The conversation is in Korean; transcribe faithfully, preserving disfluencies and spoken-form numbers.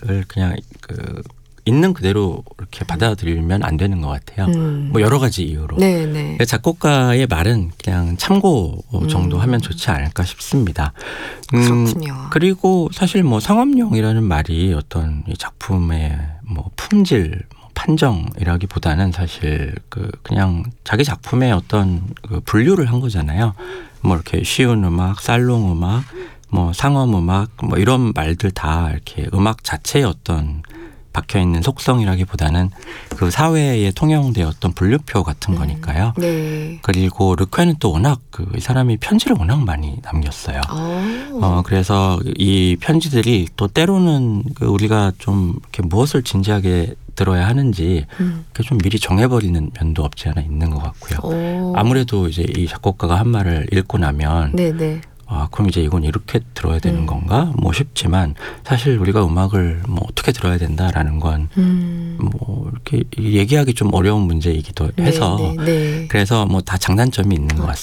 말을 그냥 그 있는 그대로 이렇게 받아들이면 안 되는 것 같아요. 음. 뭐 여러 가지 이유로. 네네. 작곡가의 말은 그냥 참고 정도 음. 하면 좋지 않을까 싶습니다. 그렇군요. 음, 그리고 사실 뭐 상업용이라는 말이 어떤 이 작품의 뭐 품질, 판정이라기보다는 사실 그 그냥 자기 작품의 어떤 그 분류를 한 거잖아요. 뭐 이렇게 쉬운 음악, 살롱 음악, 뭐 상업 음악, 뭐 이런 말들 다 이렇게 음악 자체의 어떤 박혀 있는 속성이라기보다는 그 사회에 통용되었던 분류표 같은 거니까요. 음, 네. 그리고 르퀘는 또 워낙 그 이 사람이 편지를 워낙 많이 남겼어요. 오. 어 그래서 이 편지들이 또 때로는 그 우리가 좀 이렇게 무엇을 진지하게 들어야 하는지 음. 좀 미리 정해버리는 면도 없지 않아 있는 것 같고요. 오. 아무래도 이제 이 작곡가가 한 말을 읽고 나면 네네. 아, 그럼 이제 이건 이렇게 들어야 되는 음. 건가? 뭐 싶지만 사실 우리가 음악을 뭐 어떻게 들어야 된다라는 건 음. 뭐 이렇게 얘기하기 좀 어려운 문제이기도 해서 네, 네, 네. 그래서 뭐 다 장단점이 있는 것 같습니다.